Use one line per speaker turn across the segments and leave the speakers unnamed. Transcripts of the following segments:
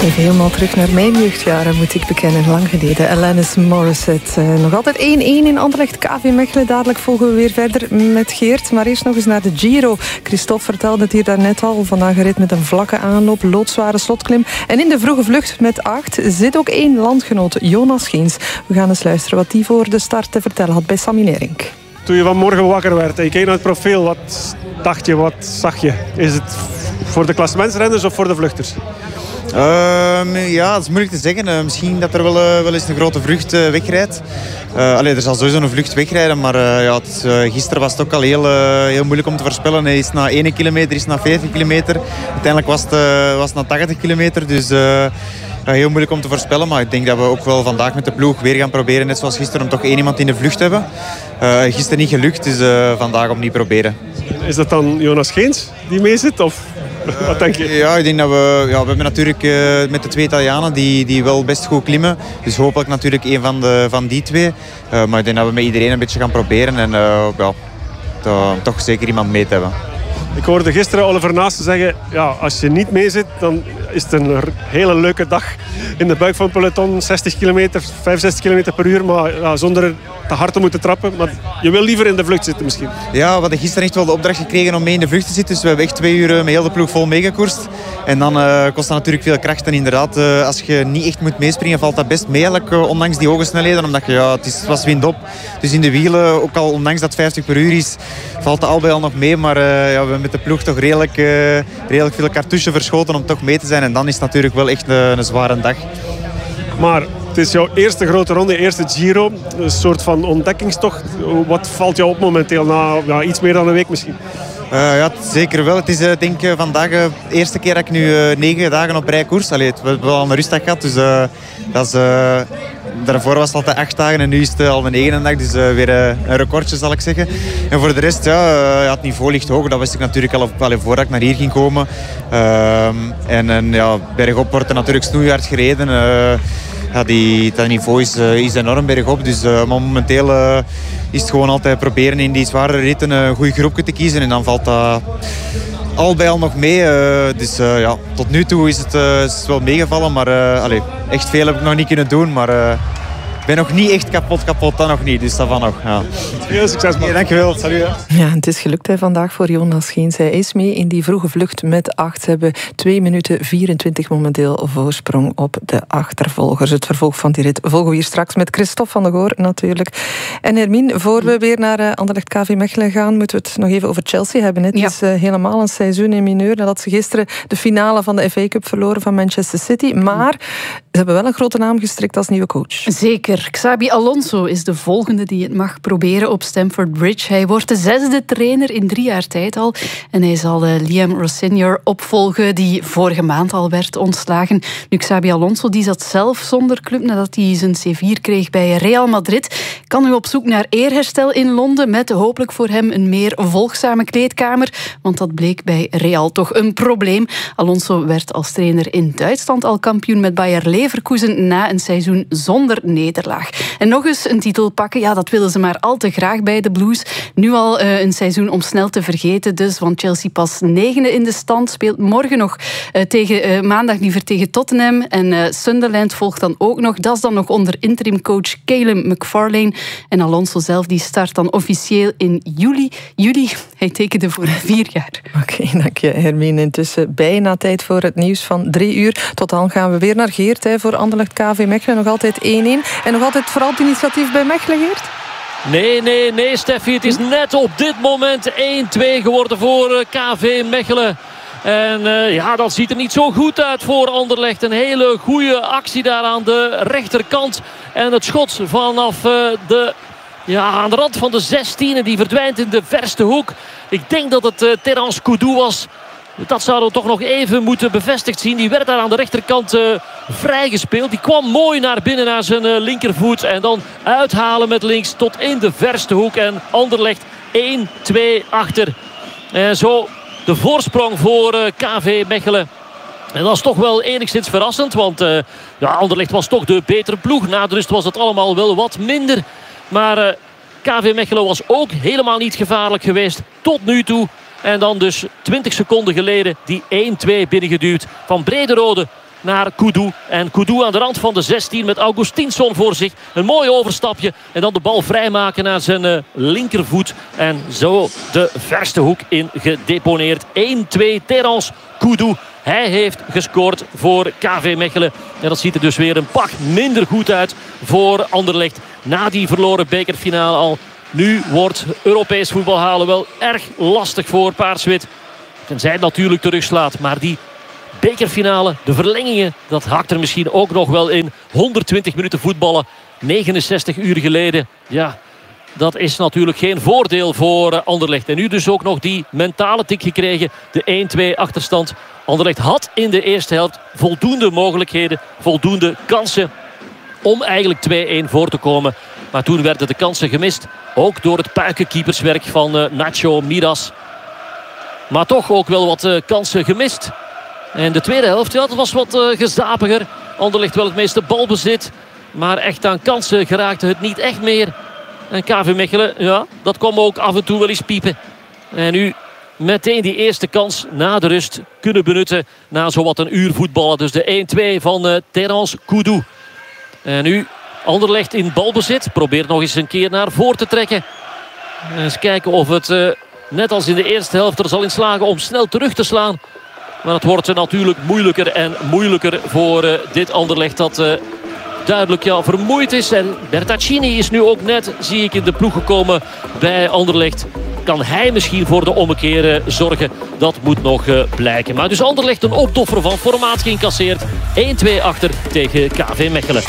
Even helemaal terug naar mijn jeugdjaren, moet ik bekennen. Lang geleden. Alanis Morissette. Nog altijd 1-1 in Anderlecht. KV Mechelen. Dadelijk volgen we weer verder met Geert. Maar eerst nog eens naar de Giro. Christophe vertelde het hier daarnet al. Vandaag gereed met een vlakke aanloop. Loodzware slotklim. En in de vroege vlucht met 8 zit ook 1 landgenoot. Jonas Geens. We gaan eens luisteren wat hij voor de start te vertellen had bij Sammy Nering.
Toen je vanmorgen wakker werd en je keek naar het profiel, wat dacht je, wat zag je? Is het voor de klassementsrenners of voor de vluchters?
Ja, dat is moeilijk te zeggen. Misschien dat er wel eens een grote vlucht wegrijdt. Er zal sowieso een vlucht wegrijden, maar gisteren was het ook al heel moeilijk om te voorspellen. Hij is na 1 kilometer, is na 40 kilometer. Uiteindelijk was het na 80 kilometer, dus heel moeilijk om te voorspellen. Maar ik denk dat we ook wel vandaag met de ploeg weer gaan proberen, net zoals gisteren, om toch 1 iemand in de vlucht te hebben. Gisteren niet gelukt, dus vandaag opnieuw proberen.
Is dat dan Jonas Geens die mee zit? Of wat denk je?
Ja, ik denk dat we hebben natuurlijk met de 2 Italianen die wel best goed klimmen. Dus hopelijk natuurlijk een van die 2. Maar ik denk dat we met iedereen een beetje gaan proberen en toch zeker iemand mee te hebben.
Ik hoorde gisteren Oliver Naasten zeggen, als je niet mee zit, dan is het een hele leuke dag in de buik van het peloton. 60 kilometer, 65 kilometer per uur, maar zonder te hard te moeten trappen. Maar je wil liever in de vlucht zitten misschien. Ja, we hadden gisteren echt wel de opdracht gekregen om mee in de vlucht te zitten. Dus we hebben echt 2 uur met heel de ploeg vol meegekoerst. En dan kost dat natuurlijk veel kracht. En inderdaad, als je niet echt moet meespringen, valt dat best mee, ondanks die hoge snelheden. Omdat het was windop. Dus in de wielen, ook al ondanks dat 50 per uur is, valt dat al bij al nog mee. Maar we hebben met de ploeg toch redelijk veel cartouche verschoten om toch mee te zijn. En dan is het natuurlijk wel echt een zware dag. Maar het is jouw eerste grote ronde, eerste Giro. Een soort van ontdekkingstocht. Wat valt jou op momenteel na iets meer dan een week misschien?
Zeker wel. Het is denk ik vandaag de eerste keer dat ik nu 9 dagen op rij koers. We hebben al een rustdag gehad, dus dat is... Daarvoor was het altijd 8 dagen en nu is het al de 9e dag. Dus weer een recordje, zal ik zeggen. En voor de rest, het niveau ligt hoog. Dat wist ik natuurlijk al voordat ik naar hier ging komen. Bergop wordt er natuurlijk snoeihard gereden. Dat niveau is enorm bergop. Dus momenteel is het gewoon altijd proberen in die zware ritten een goed groepje te kiezen. En dan valt dat al bij al nog mee. Tot nu toe is het wel meegevallen. Maar echt veel heb ik nog niet kunnen doen. Maar ik ben nog niet echt kapot, dat nog niet. Dus dat van nog. Ja.
Heel succes, man.
Dankjewel. Salut.
Ja, het is gelukt vandaag voor Jonas Geens. Hij is mee in die vroege vlucht met 8. Ze hebben 2 minuten 24 momenteel voorsprong op de achtervolgers. Het vervolg van die rit volgen we hier straks met Christophe van der Goor natuurlijk. En Hermine, voor we weer naar Anderlecht KV Mechelen gaan, moeten we het nog even over Chelsea hebben. Het is helemaal een seizoen in mineur nadat ze gisteren de finale van de FA Cup verloren van Manchester City. Maar ze hebben wel een grote naam gestrikt als nieuwe coach.
Zeker. Xabi Alonso is de volgende die het mag proberen op Stamford Bridge. Hij wordt de 6e trainer in 3 jaar tijd al. En hij zal Liam Rossignol opvolgen, die vorige maand al werd ontslagen. Nu, Xabi Alonso die zat zelf zonder club nadat hij zijn C4 kreeg bij Real Madrid. Kan nu op zoek naar eerherstel in Londen met hopelijk voor hem een meer volgzame kleedkamer. Want dat bleek bij Real toch een probleem. Alonso werd als trainer in Duitsland al kampioen met Bayer Leverkusen na een seizoen zonder nederlaag. En nog eens een titel pakken, dat willen ze maar al te graag bij de Blues. Nu al een seizoen om snel te vergeten dus, want Chelsea pas 9e in de stand, speelt morgen nog maandag liever tegen Tottenham. En Sunderland volgt dan ook nog. Dat is dan nog onder interimcoach Calum McFarlane. En Alonso zelf die start dan officieel in juli. Hij tekende voor 4 jaar.
Oké, dank je Hermine. Intussen bijna tijd voor het nieuws van 3 uur. Tot dan gaan we weer naar Geert voor Anderlecht KV Mechelen. Nog altijd 1-1. En nog altijd vooral het initiatief bij Mechelen, Geert?
Nee, Steffi. Het is net op dit moment 1-2 geworden voor KV Mechelen. En dat ziet er niet zo goed uit voor Anderlecht. Een hele goede actie daar aan de rechterkant. En het schot vanaf aan de rand van de 16e. Die verdwijnt in de verste hoek. Ik denk dat het Terence Koudou was. Dat zouden we toch nog even moeten bevestigd zien. Die werd daar aan de rechterkant vrijgespeeld. Die kwam mooi naar binnen naar zijn linkervoet. En dan uithalen met links tot in de verste hoek. En Anderlecht 1-2 achter. En zo de voorsprong voor KV Mechelen. En dat is toch wel enigszins verrassend. Want Anderlecht was toch de betere ploeg. Na de rust was het allemaal wel wat minder. Maar KV Mechelen was ook helemaal niet gevaarlijk geweest tot nu toe. En dan dus 20 seconden geleden die 1-2 binnengeduwd van Brederode. naar Koudou. En Koudou aan de rand van de 16 met Augustinsson voor zich. Een mooi overstapje. En dan de bal vrijmaken naar zijn linkervoet. En zo de verste hoek in gedeponeerd. 1-2 Terence Koudou. Hij heeft gescoord voor KV Mechelen. En dat ziet er dus weer een pak minder goed uit voor Anderlecht. Na die verloren bekerfinale al. Nu wordt Europees voetbal halen wel erg lastig voor Paars-Wit. Tenzij het natuurlijk terugslaat. Maar die bekerfinale, de verlengingen, dat hakt er misschien ook nog wel in. 120 minuten voetballen, 69 uur geleden. Ja, dat is natuurlijk geen voordeel voor Anderlecht. En nu dus ook nog die mentale tik gekregen. De 1-2 achterstand. Anderlecht had in de eerste helft voldoende mogelijkheden, voldoende kansen om eigenlijk 2-1 voor te komen. Maar toen werden de kansen gemist. Ook door het puikenkeeperswerk van Nacho Miras. Maar toch ook wel wat kansen gemist. En de tweede helft, ja, dat was wat gezapiger. Anderlecht wel het meeste balbezit. Maar echt aan kansen geraakte het niet echt meer. En KV Mechelen, ja, dat kwam ook af en toe wel eens piepen. En nu meteen die eerste kans na de rust kunnen benutten. Na zowat een uur voetballen. Dus de 1-2 van Terence Koudou. En nu Anderlecht in balbezit. Probeert nog eens een keer naar voren te trekken. Eens kijken of het net als in de eerste helft er zal in slagen om snel terug te slaan. Maar het wordt natuurlijk moeilijker en moeilijker voor dit Anderlecht dat duidelijk vermoeid is. En Bertaccini is nu ook net, zie ik, in de ploeg gekomen bij Anderlecht. Kan hij misschien voor de ommekeer zorgen? Dat moet nog blijken. Maar dus Anderlecht een opdoffer van formaat geïncasseerd. 1-2 achter tegen KV Mechelen.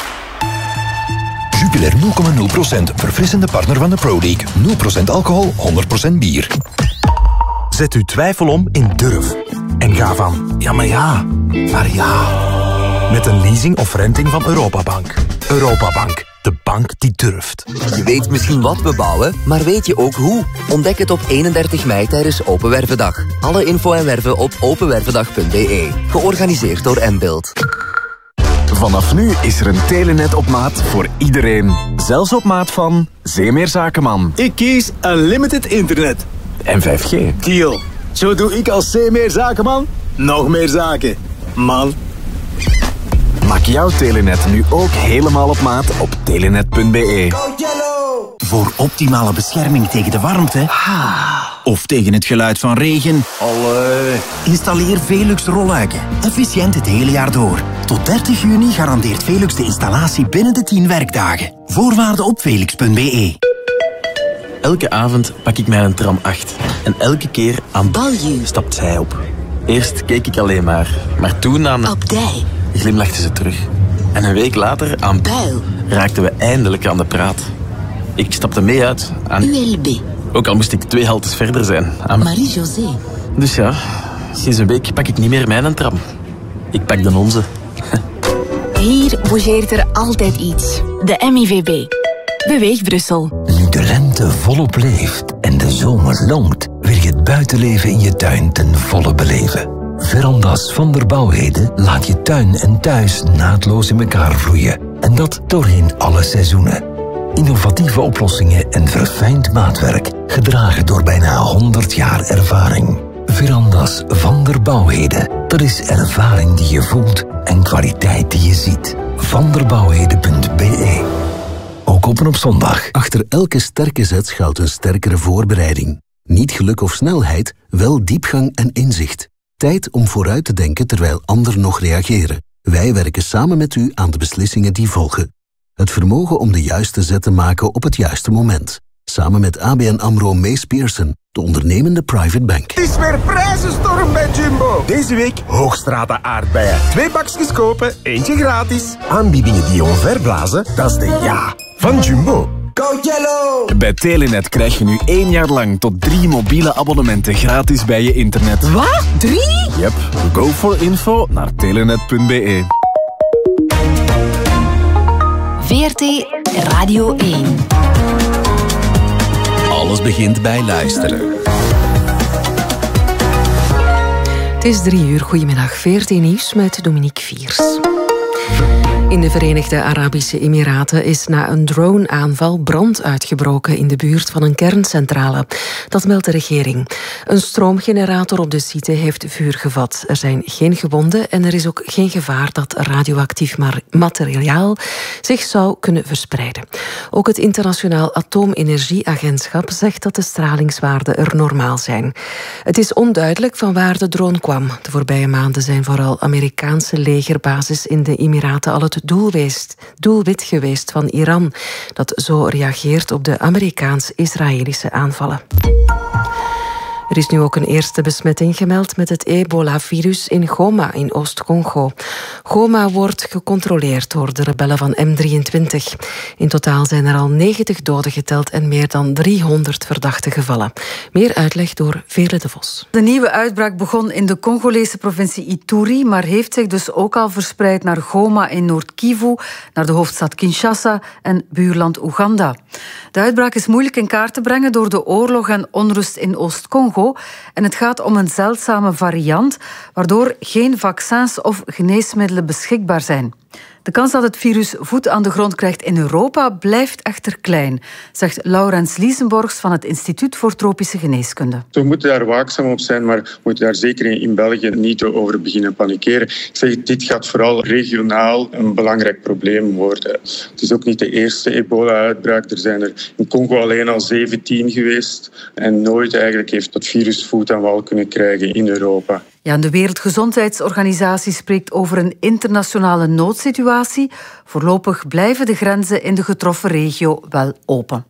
Jupiler 0,0%. Verfrissende partner van de Pro League. 0% alcohol, 100% bier.
Zet uw twijfel om in durf. En ga van ja, maar ja, naar ja. Met een leasing of renting van Europabank. Europabank, de bank die durft.
Je weet misschien wat we bouwen, maar weet je ook hoe? Ontdek het op 31 mei tijdens Open Wervendag. Alle info en werven op openwervendag.be. Georganiseerd door Mbuild.
Vanaf nu is er een telenet op maat voor iedereen. Zelfs op maat van Zeemeer Zakenman.
Ik kies Unlimited Internet.
En 5G.
Deal. Zo doe ik als Zeemeer Zakenman nog meer zaken. Man.
Maak jouw telenet nu ook helemaal op maat op telenet.be.
Voor optimale bescherming tegen de warmte of tegen het geluid van regen. Installeer Velux rolluiken. Efficiënt het hele jaar door. Tot 30 juni garandeert Velux de installatie binnen de 10 werkdagen. Voorwaarden op velux.be.
Elke avond pak ik mijn tram 8. En elke keer aan stapt zij op. Eerst keek ik alleen maar toen aan...
Opdij.
Glimlachte ze terug. En een week later aan...
Buil.
Raakten we eindelijk aan de praat. Ik stapte mee uit aan...
ULB.
Ook al moest ik 2 haltes verder zijn. Aan...
Marie-José.
Dus ja, sinds een week pak ik niet meer mijn tram. Ik pak de onze.
Hier bougeert er altijd iets. De MIVB. Beweeg Brussel.
Nu de lente volop leeft en de zomer longt, wil je het buitenleven in je tuin ten volle beleven. Verandas van der Bouwheden laat je tuin en thuis naadloos in elkaar vloeien. En dat doorheen alle seizoenen. Innovatieve oplossingen en verfijnd maatwerk, gedragen door bijna 100 jaar ervaring. Verandas van der Bouwheden. Dat is ervaring die je voelt en kwaliteit die je ziet. vanderbouwheden.be. Ook open op zondag.
Achter elke sterke zet schuilt een sterkere voorbereiding. Niet geluk of snelheid, wel diepgang en inzicht. Tijd om vooruit te denken terwijl anderen nog reageren. Wij werken samen met u aan de beslissingen die volgen. Het vermogen om de juiste zet te maken op het juiste moment. Samen met ABN AMRO Mees Pierson, de ondernemende private bank.
Het is weer prijzenstorm bij Jumbo.
Deze week Hoogstrata aardbeien. 2 bakjes kopen, eentje gratis. Aanbiedingen die je omverblazen, dat is de ja van Jumbo.
Go Yellow!
Bij Telenet krijg je nu 1 jaar lang tot 3 mobiele abonnementen gratis bij je internet.
Wat? 3?
Yep, go for info naar telenet.be.
VRT Radio 1.
Alles begint bij luisteren.
Het is 3 uur. Goedemiddag. VRT Nieuws met Dominique Viers.
In de Verenigde Arabische Emiraten is na een drone-aanval brand uitgebroken in de buurt van een kerncentrale. Dat meldt de regering. Een stroomgenerator op de site heeft vuur gevat. Er zijn geen gewonden en er is ook geen gevaar dat radioactief materiaal zich zou kunnen verspreiden. Ook het Internationaal Atoomenergieagentschap zegt dat de stralingswaarden er normaal zijn. Het is onduidelijk van waar de drone kwam. De voorbije maanden zijn vooral Amerikaanse legerbases in de Emiraten al het doelwit geweest van Iran, dat zo reageert op de Amerikaans-Israëlische aanvallen. Er is nu ook een eerste besmetting gemeld met het ebola-virus in Goma in Oost-Congo. Goma wordt gecontroleerd door de rebellen van M23. In totaal zijn er al 90 doden geteld en meer dan 300 verdachte gevallen. Meer uitleg door Veerle de Vos.
De nieuwe uitbraak begon in de Congolese provincie Ituri, maar heeft zich dus ook al verspreid naar Goma in Noord-Kivu, naar de hoofdstad Kinshasa en buurland Oeganda. De uitbraak is moeilijk in kaart te brengen door de oorlog en onrust in Oost-Congo. En het gaat om een zeldzame variant, waardoor geen vaccins of geneesmiddelen beschikbaar zijn. De kans dat het virus voet aan de grond krijgt in Europa blijft echter klein, zegt Laurens Liesenborgs van het Instituut voor Tropische Geneeskunde.
We moeten daar waakzaam op zijn, maar we moeten daar zeker in België niet over beginnen panikeren. Ik zeg, dit gaat vooral regionaal een belangrijk probleem worden. Het is ook niet de eerste ebola-uitbraak. Er zijn er in Congo alleen al 17 geweest. En nooit eigenlijk heeft dat virus voet aan wal kunnen krijgen in Europa.
Ja, de Wereldgezondheidsorganisatie spreekt over een internationale noodsituatie. Voorlopig blijven de grenzen in de getroffen regio wel open.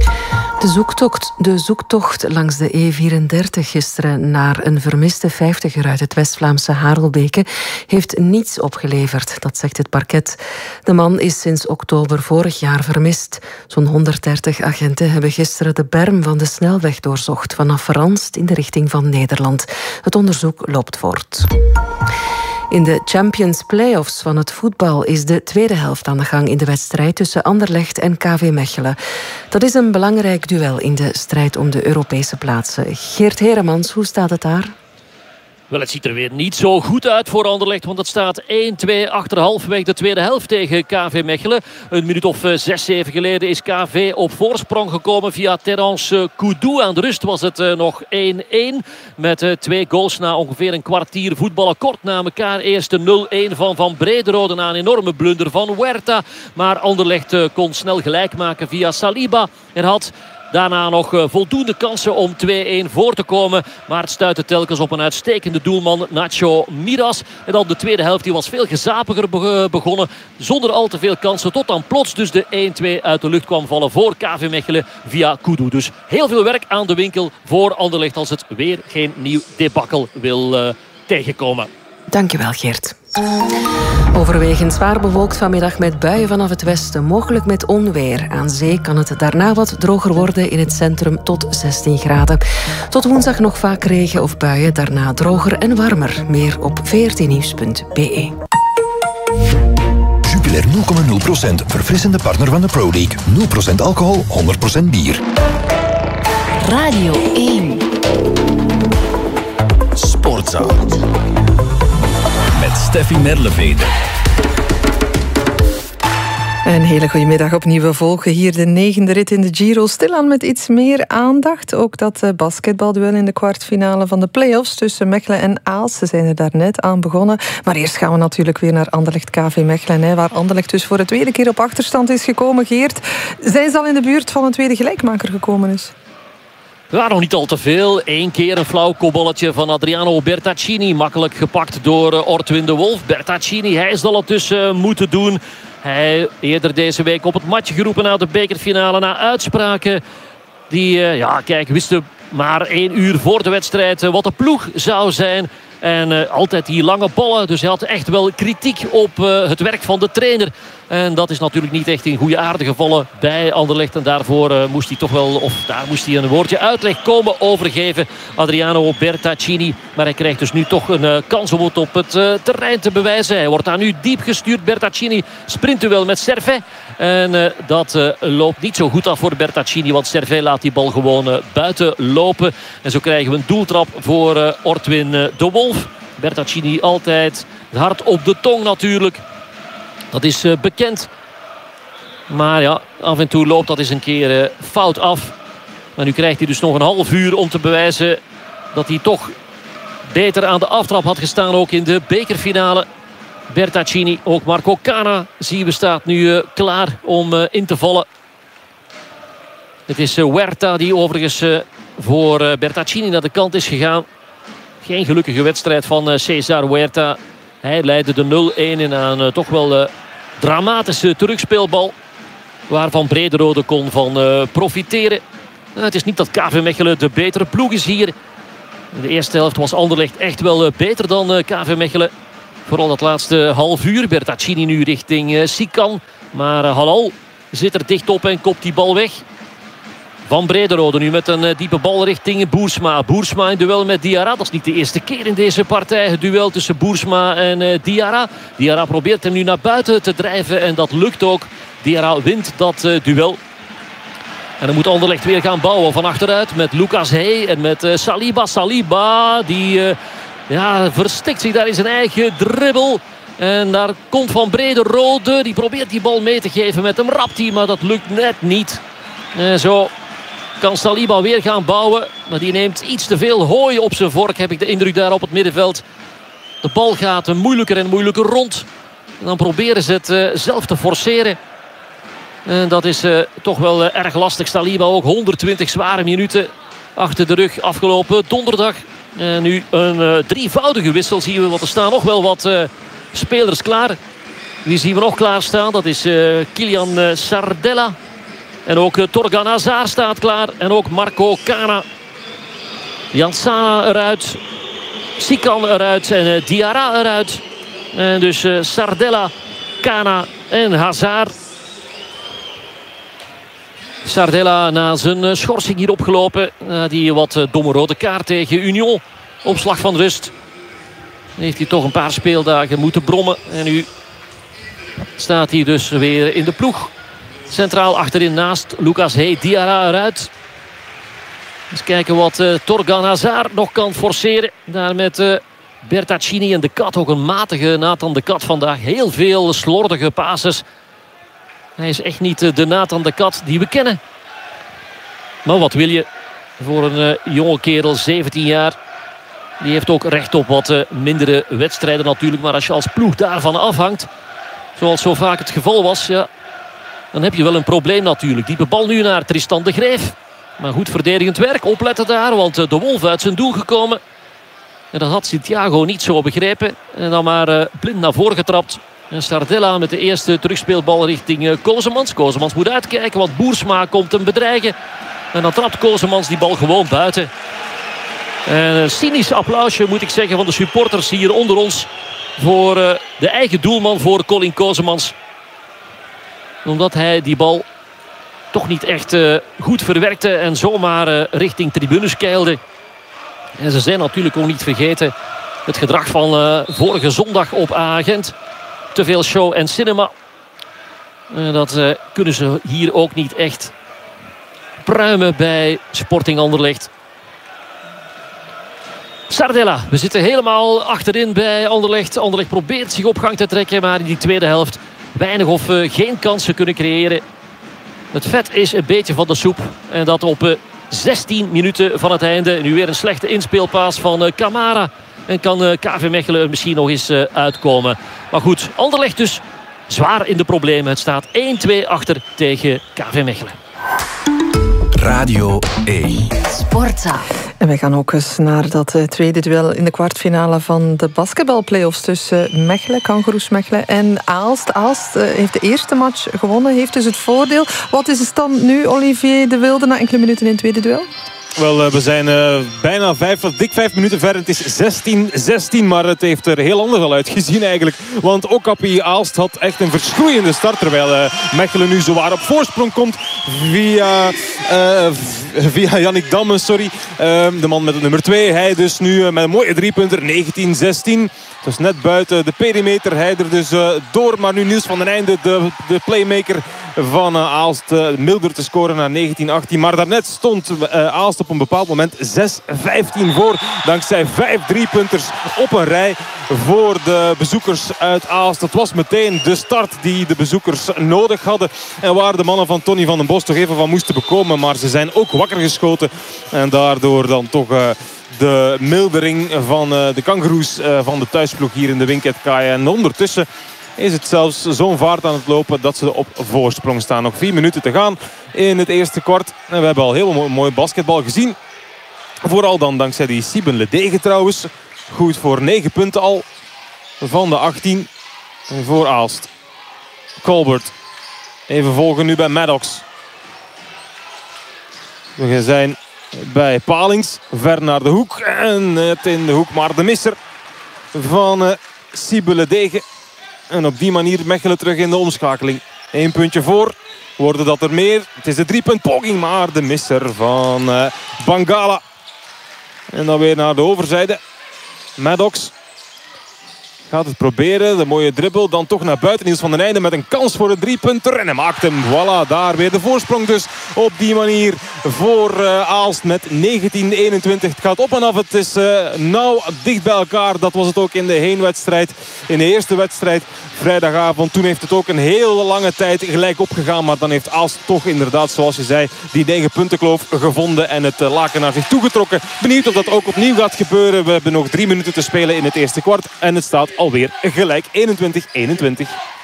De zoektocht langs de E34 gisteren naar een vermiste 50er uit het West-Vlaamse Harelbeke heeft niets opgeleverd, dat zegt het parket. De man is sinds oktober vorig jaar vermist. Zo'n 130 agenten hebben gisteren de berm van de snelweg doorzocht vanaf Ranst in de richting van Nederland. Het onderzoek loopt voort. In de Champions Playoffs van het voetbal is de tweede helft aan de gang in de wedstrijd tussen Anderlecht en KV Mechelen. Dat is een belangrijk duel in de strijd om de Europese plaatsen. Geert Heremans, hoe staat het daar?
Wel, het ziet er weer niet zo goed uit voor Anderlecht, want het staat 1-2 achter halfweg de tweede helft tegen KV Mechelen. Een minuut of 6-7 geleden is KV op voorsprong gekomen via Terence Koudou. Aan de rust was het nog 1-1 met 2 goals na ongeveer een kwartier voetballen kort na elkaar. Eerst de 0-1 van Brederode na een enorme blunder van Huerta. Maar Anderlecht kon snel gelijk maken via Saliba. Er had daarna nog voldoende kansen om 2-1 voor te komen. Maar het stuitte telkens op een uitstekende doelman, Nacho Miras. En dan de tweede helft, die was veel gezapiger begonnen. Zonder al te veel kansen. Tot dan plots dus de 1-2 uit de lucht kwam vallen voor KV Mechelen via Koudou. Dus heel veel werk aan de winkel voor Anderlecht als het weer geen nieuw debakkel wil tegenkomen.
Dankjewel, Geert. Overwegend zwaar bewolkt vanmiddag met buien vanaf het westen, mogelijk met onweer. Aan zee kan het daarna wat droger worden, in het centrum tot 16 graden. Tot woensdag nog vaak regen of buien, daarna droger en warmer. Meer op vrtnieuws.be.
Jupiler 0,0%, verfrissende partner van de Pro League. 0% alcohol, 100% bier.
Radio 1.
Sportzaal. Met Steffi Merlevede.
Een hele goede middag opnieuw. We volgen hier de 9e rit in de Giro. Stilaan met iets meer aandacht. Ook dat basketbalduel in de kwartfinale van de play-offs tussen Mechelen en Aalst. Ze zijn er daarnet aan begonnen. Maar eerst gaan we natuurlijk weer naar Anderlecht KV Mechelen. Waar Anderlecht dus voor de tweede keer op achterstand is gekomen. Geert, zijn ze al in de buurt van een tweede gelijkmaker gekomen is?
Ja, nog niet al te veel. 1 keer een flauw kopballetje van Adriano Bertaccini. Makkelijk gepakt door Ortwin de Wolf. Bertaccini, hij zal het dus moeten doen. Hij eerder deze week op het matje geroepen na de bekerfinale. Na uitspraken die, wisten maar 1 uur voor de wedstrijd wat de ploeg zou zijn. En altijd die lange ballen. Dus hij had echt wel kritiek op het werk van de trainer. En dat is natuurlijk niet echt in goede aarde gevallen bij Anderlecht. En daarvoor moest hij toch wel, of daar moest hij een woordje uitleg komen overgeven. Adriano Bertaccini. Maar hij krijgt dus nu toch een kans om het op het terrein te bewijzen. Hij wordt daar nu diep gestuurd. Bertaccini sprint wel met Servet. En dat loopt niet zo goed af voor Bertaccini. Want Servet laat die bal gewoon buiten lopen. En zo krijgen we een doeltrap voor Ortwin de Wolf. Bertaccini altijd hard op de tong natuurlijk. Dat is bekend. Maar ja, af en toe loopt dat eens een keer fout af. Maar nu krijgt hij dus nog een half uur om te bewijzen dat hij toch beter aan de aftrap had gestaan. Ook in de bekerfinale. Bertaccini, ook Marco Cana zien we staat nu klaar om in te vallen. Het is Huerta die overigens voor Bertaccini naar de kant is gegaan. Geen gelukkige wedstrijd van Cesar Huerta. Hij leidde de 0-1 in aan toch wel dramatische terugspeelbal. Waarvan Brederode kon van profiteren. Het is niet dat KV Mechelen de betere ploeg is hier. In de eerste helft was Anderlecht echt wel beter dan KV Mechelen. Vooral dat laatste half uur. Bertaccini nu richting Sikan. Maar Halal zit er dicht op en kopt die bal weg. Van Brederode nu met een diepe bal richting Boersma. Boersma in duel met Diarra. Dat is niet de eerste keer in deze partij. Het duel tussen Boersma en Diarra. Diarra probeert hem nu naar buiten te drijven. En dat lukt ook. Diarra wint dat duel. En dan moet Anderlecht weer gaan bouwen van achteruit. Met Lucas Hey en met Saliba. Saliba die verstikt zich daar in zijn eigen dribbel. En daar komt Van Brederode. Die probeert die bal mee te geven met hem. Rapt hij, maar dat lukt net niet. En zo kan Saliba weer gaan bouwen. Maar die neemt iets te veel hooi op zijn vork. Heb ik de indruk daar op het middenveld. De bal gaat moeilijker en moeilijker rond. En dan proberen ze het zelf te forceren. En dat is toch wel erg lastig. Saliba ook 120 zware minuten achter de rug afgelopen donderdag. En nu een drievoudige wissel zien we. Want er staan nog wel wat spelers klaar. Wie zien we nog klaarstaan? Dat is Kylian Sardella. En ook Torgan Hazard staat klaar. En ook Marco Cana. Jansana eruit. Sikan eruit. En Diarra eruit. En dus Sardella, Cana en Hazard. Sardella na zijn schorsing hier opgelopen. Die wat domme rode kaart tegen Union. Op slag van rust. Heeft hij toch een paar speeldagen moeten brommen. En nu staat hij dus weer in de ploeg. Centraal achterin naast Lucas Hey. Diarra eruit. Eens kijken wat Torgan Hazard nog kan forceren. Daar met Bertaccini en de Kat. Ook een matige Nathan de Kat vandaag. Heel veel slordige passes. Hij is echt niet de Nathan de Kat die we kennen. Maar wat wil je voor een jonge kerel, 17 jaar. Die heeft ook recht op wat mindere wedstrijden natuurlijk. Maar als je als ploeg daarvan afhangt, zoals zo vaak het geval was, ja, dan heb je wel een probleem natuurlijk. Diepe bal nu naar Tristan de Greef. Maar goed verdedigend werk, opletten daar, want de Wolf uit zijn doel gekomen. En dat had Santiago niet zo begrepen. En dan maar blind naar voren getrapt. En Sardella met de eerste terugspeelbal richting Kozemans. Kozemans moet uitkijken, want Boersma komt hem bedreigen. En dan trapt Kozemans die bal gewoon buiten. En een cynisch applausje moet ik zeggen van de supporters hier onder ons. Voor de eigen doelman, voor Colin Kozemans. Omdat hij die bal toch niet echt goed verwerkte. En zomaar richting tribunes keilde. En ze zijn natuurlijk ook niet vergeten het gedrag van vorige zondag op A-agent. Te veel show en cinema. Dat kunnen ze hier ook niet echt pruimen bij Sporting Anderlecht. Sardella, we zitten helemaal achterin bij Anderlecht. Anderlecht probeert zich op gang te trekken, maar in die tweede helft weinig of geen kansen kunnen creëren. Het vet is een beetje van de soep. En dat op 16 minuten van het einde. Nu weer een slechte inspeelpaas van Camara. En kan KV Mechelen er misschien nog eens uitkomen. Maar goed, Anderlecht dus zwaar in de problemen. Het staat 1-2 achter tegen KV Mechelen.
Radio 1.
Sportza. En wij gaan ook eens naar dat tweede duel in de kwartfinale van de basketbalplayoffs tussen Mechelen, Kangaroes Mechelen en Aalst. Aalst heeft de eerste match gewonnen, heeft dus het voordeel. Wat is de stand nu, Olivier de Wilde, na enkele minuten in het tweede duel?
Wel, we zijn bijna dik 5 minuten verder. Het is 16-16, maar het heeft er heel anders al uitgezien eigenlijk. Want Okapi Aalst had echt een verschroeiende start. Terwijl Mechelen nu zowaar op voorsprong komt via Yannick Damme, de man met het nummer 2. Hij dus nu met een mooie driepunter, 19-16. Het is net buiten de perimeter. Hij er dus door, maar nu Niels van den Einde, de playmaker, van Aalst milder te scoren naar 19-18. Maar daarnet stond Aalst op een bepaald moment 6-15 voor. Dankzij 5 3-punters op een rij voor de bezoekers uit Aalst. Het was meteen de start die de bezoekers nodig hadden. En waar de mannen van Tony van den Bos toch even van moesten bekomen. Maar ze zijn ook wakker geschoten. En daardoor dan toch de mildering van de kangaroes van de thuisploeg hier in de Winket Kai. En ondertussen is het zelfs zo'n vaart aan het lopen dat ze op voorsprong staan. Nog 4 minuten te gaan in het eerste kwart. En we hebben al heel mooi basketbal gezien. Vooral dan dankzij die Sieben Ledege trouwens. Goed voor 9 punten al van de 18 voor Aalst. Colbert. Even volgen nu bij Maddox. We zijn bij Palings. Ver naar de hoek. En net in de hoek maar de misser van Sieben Ledege. En op die manier Mechelen terug in de omschakeling. 1 puntje voor. Worden dat er meer? Het is de 3-punt poging. Maar de misser van Bangala. En dan weer naar de overzijde. Maddox gaat het proberen. De mooie dribbel. Dan toch naar buiten. Niels van den Einde met een kans voor een 3-punter. En hij maakt hem. Voilà, daar weer de voorsprong dus. Op die manier voor Aalst met 19-21. Het gaat op en af. Het is nauw dicht bij elkaar. Dat was het ook in de heenwedstrijd. In de eerste wedstrijd vrijdagavond. Toen heeft het ook een hele lange tijd gelijk opgegaan. Maar dan heeft Aalst toch inderdaad, zoals je zei, die 9 puntenkloof gevonden. En het laken naar zich toegetrokken. Benieuwd of dat ook opnieuw gaat gebeuren. We hebben nog 3 minuten te spelen in het eerste kwart. En het staat alweer gelijk 21-21.